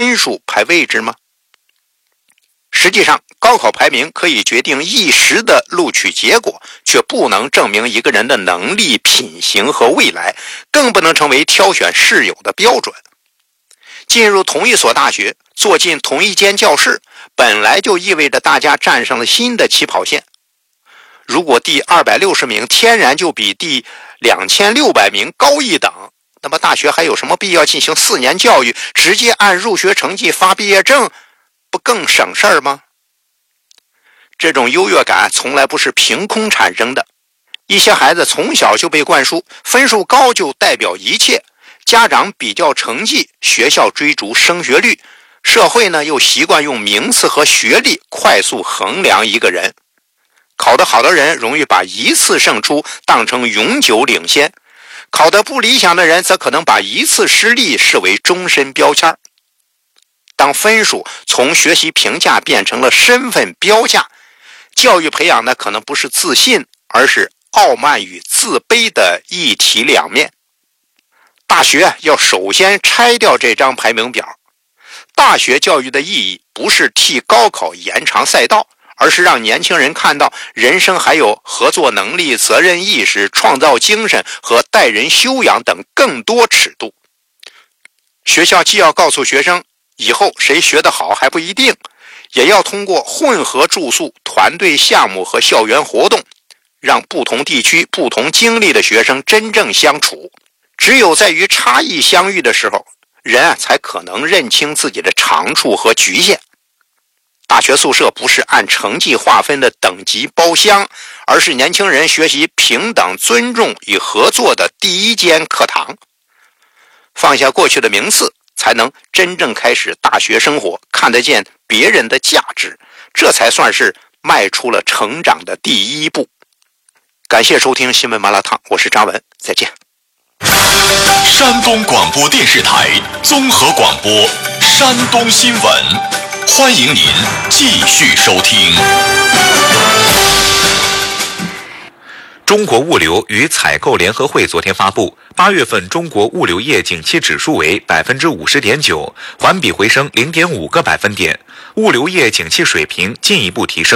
分数排位置吗？实际上，高考排名可以决定一时的录取结果，却不能证明一个人的能力、品行和未来，更不能成为挑选室友的标准。进入同一所大学，坐进同一间教室，本来就意味着大家站上了新的起跑线。如果第260名天然就比第2600名高一等，那么大学还有什么必要进行4年教育，直接按入学成绩发毕业证，不更省事儿吗？这种优越感从来不是凭空产生的。一些孩子从小就被灌输分数高就代表一切，家长比较成绩，学校追逐升学率，社会呢又习惯用名次和学历快速衡量一个人。考得好的人容易把一次胜出当成永久领先，考得不理想的人则可能把一次失利视为终身标签。当分数从学习评价变成了身份标价，教育培养的可能不是自信，而是傲慢与自卑的一体两面。大学要首先拆掉这张排名表。大学教育的意义不是替高考延长赛道，而是让年轻人看到人生还有合作能力、责任意识、创造精神和待人修养等更多尺度。学校既要告诉学生以后谁学得好还不一定，也要通过混合住宿、团队项目和校园活动，让不同地区、不同经历的学生真正相处。只有在与差异相遇的时候，人才可能认清自己的长处和局限。大学宿舍不是按成绩划分的等级包厢，而是年轻人学习平等、尊重与合作的第一间课堂。放下过去的名次，才能真正开始大学生活，看得见别人的价值，这才算是迈出了成长的第一步。感谢收听新闻麻辣烫，我是张文，再见。 山东广播电视台综合广播山东新闻，欢迎您继续收听。 中国物流与采购联合会昨天发布，8月份中国物流业景气指数为 50.9%， 环比回升 0.5个百分点，物流业景气水平进一步提升。